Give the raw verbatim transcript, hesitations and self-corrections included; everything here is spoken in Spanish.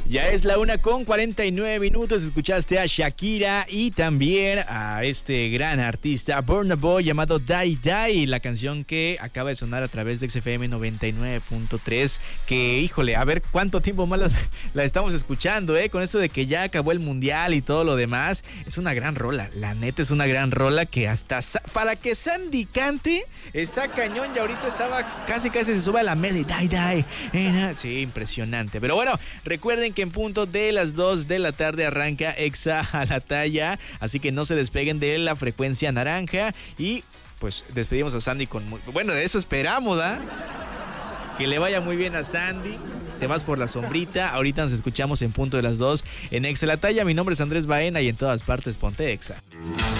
Ya es la una con cuarenta y nueve minutos. Escuchaste a Shakira y también a este gran artista Burna Boy llamado Die Die, la canción que acaba de sonar a través de X F M noventa y nueve punto tres. Que híjole, a ver cuánto tiempo más la, la estamos escuchando, eh, con esto de que ya acabó el mundial y todo lo demás. Es una gran rola, la neta es una gran rola que hasta sa- para que Sandy cante está cañón. Y ahorita estaba casi casi se sube a la mesa y Die Die. Eh, sí, impresionante. Pero bueno, recuerden que en punto de las dos de la tarde arranca Exa a la talla, así que no se despeguen de la frecuencia naranja y pues despedimos a Sandy con muy... bueno, de eso esperamos, ¿ah? Que le vaya muy bien a Sandy. Te vas por la sombrita. Ahorita nos escuchamos en punto de las dos en Exa a la talla. Mi nombre es Andrés Baena y en todas partes ponte Exa.